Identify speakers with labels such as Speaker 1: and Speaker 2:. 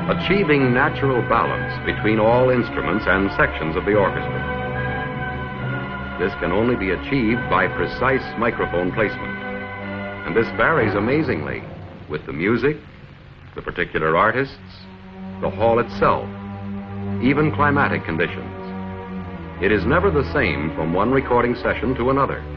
Speaker 1: achieving natural balance between all instruments and sections of the orchestra. This can only be achieved by precise microphone placement, and this varies amazingly with the music, the particular artists, the hall itself, even climatic conditions. It is never the same from one recording session to another.